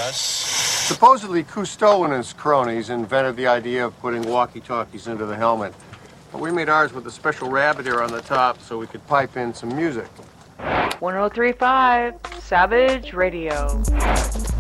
discuss. Supposedly, Cousteau and his cronies invented the idea of putting walkie-talkies into the helmet. But we made ours with a special rabbit ear on the top so we could pipe in some music. 1035 Savage Radio.